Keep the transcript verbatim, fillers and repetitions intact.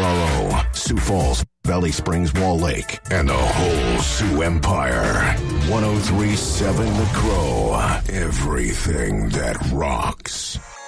O, Sioux Falls, Valley Springs, Wall Lake, and the whole Sioux Empire. one oh three point seven The Crow. Everything that rocks.